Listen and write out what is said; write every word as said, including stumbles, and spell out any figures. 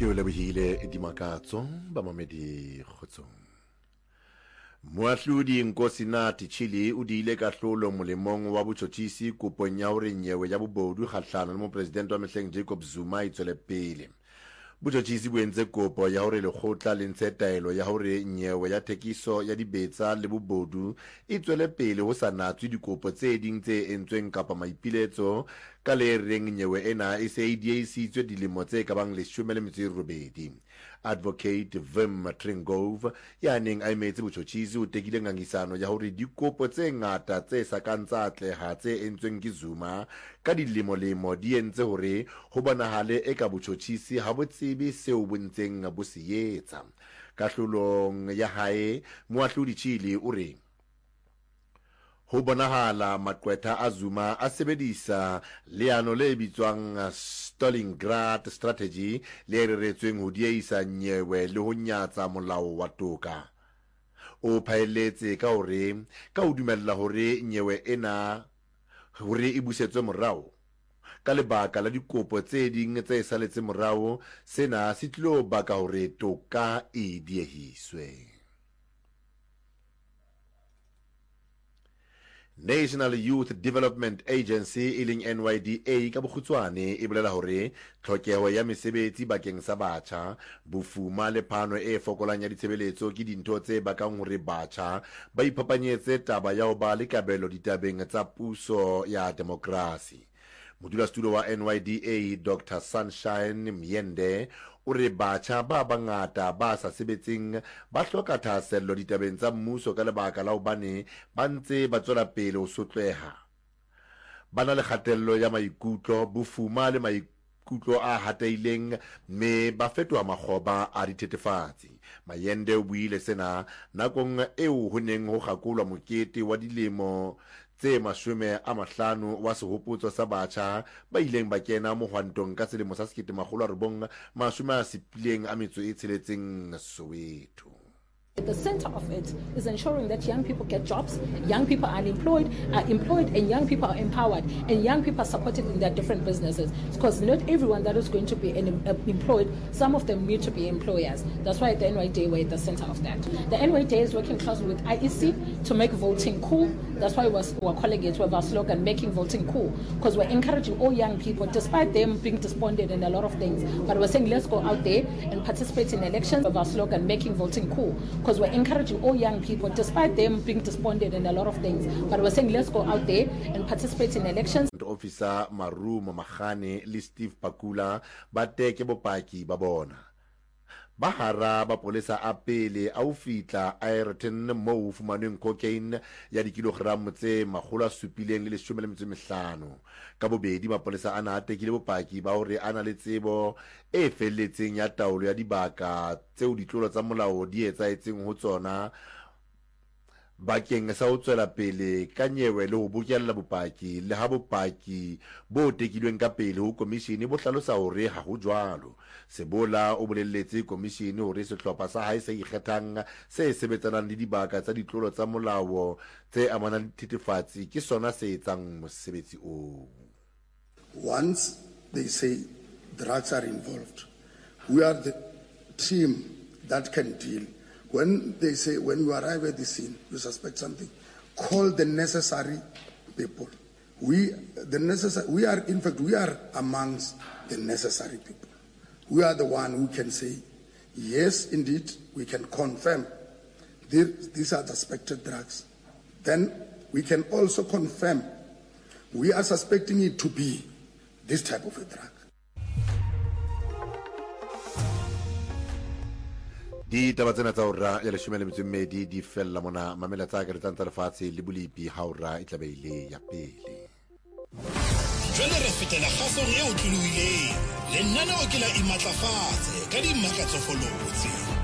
Ke o lebohile dimakatso ba mamedi kgotsong. Moahlodi Nkosinathi Chili o diile kahlolo molemong wa botjhotjhisi kopong ya hore nyewe ya bobodu kgahlano le mopresidente wa mehleng Jacob Zuma e tswele pele. Botjhotjhisi bo entse kopo ya hore lekgotla le ntshe taelo ya hore nyewe ya thekiso ya dibetsa le bobodu e tswele pele ho sa natswe dikopo tse ding tse entsweng kapa maipiletso ka le reng nyewe ena e se e diehisitswe dilemo tse ka bang leshome le metso e robedi. Advocate Vim Tringove ya neng a emetse botjhotjhisi o tekile ngangisano ya hore dikopo tse ngata tse sa kang tsa atleha tse entsweng ke Zuma ka dilemo-lemo di entse hore ho bonahale eka botjhotjhisi ha bo tsebe seo bo ntseng bo se etsa. Kahlolong ya hae moahlodi Chili o re ho bonahala maqwetha a Zuma a sebedisa leano le bitswang Stalingrad strategy le reretsweng ho diehisa nyewe le ho nyatsa molao wa toka. O phaelletse ka hore ka ho dumella hore nyewe ena hore e busetswe morao ka lebaka la dikopo tse ding tse saletse morao, sena se tlo baka hore toka e diehiswe. National Youth Development Agency iling N Y D A ka bokhutswane e bolela hore tlhokeho ya mesebetsi bakeng sa batjha, bofuma le phano e fokolang ya ditshebeletso ke dintho tse bakang hore batjha ba iphapanyetse taba ya ho ba le kabelo ditabeng tsa puso ya demokrasi. Modulasetulo wa N Y D A Doctor Sunshine Myende o re batjha ba bangata ba sa sebetseng ba hloka thahasello ditabeng tsa mmuso ka lebaka la hobane ba ntse ba tswela pele ho sotleha. Ba na le kgatello ya maikutlo, bofuma le maikutlo a hataileng, mme ba fetoha makgoba a dithethefatsi. Mayende o buile sena nakong eo ho neng ho kgakolwa mokete wa dilemo tse mashome a mahlano wa sehopotso sa batjha ba ileng ba kena mohwantong ka selemo sa sekete makgolo a robong mashome a supileng a metso e tsheletseng Soweto. The center of it is ensuring that young people get jobs, young people are unemployed, are employed, and young people are empowered, and young people are supported in their different businesses. Because not everyone that is going to be an, uh, employed, some of them need to be employers. That's why the N Y D A were at the center of that. The N Y D A is working closely with I E C to make voting cool. That's why we're, we're calling it with our slogan, making voting cool. Because we're encouraging all young people, despite them being despondent in a lot of things, but we're saying let's go out there and participate in elections with our slogan, making voting cool. Because we're encouraging all young people, despite them being despondent in a lot of things, but we're saying let's go out there and participate in elections. Officer Maru Mamahane le Steve Pakula ba teke bopaki ba bona. Ba hara ba polisa a pele a o fitla Ayrton mo ho fumanweng cocaine ya dikilogramo tse makgolo a supileng le leshome le metso e mehlano. Ka bobedi ba polisa ana a tekile bopaki ba hore ana le tsebo e felletseng ya taolo ya dibaka tseo ditlolo tsa molao di etsaetseng ho tsona bakeng sa ho tswela pele ka nyewe le ho bokella bopaki le ha bopaki bo tekilweng ka pele ho komishini bo hlalosa hore ha ho jwalo. Sebola o bolelletse komishini hore sehlopha sa hae se ikgethang se sebetsanang le dibaka tsa ditlolo tsa molao tse amanang le thethefatsi ke sona se etsang mosebetsi oo. Once they say drugs are involved, we are the team that can deal. When they say, when you arrive at the scene, you suspect something, call the necessary people. We, the necessary, we are, in fact, we are amongst the necessary people. We are the one who can say, yes, indeed, we can confirm these are suspected drugs. Then we can also confirm we are suspecting it to be this type of a drug. Di taba tsena tsa ora ya leshome le metso e mmedi di fella mona mamela tsa ka tsa lefatshe le bolipi ha ora e tlabeile ya pele. Jwale re fetela kgasong e otlolohileng lenaneo ke la imatlafatse ka dimaka tsofolotse.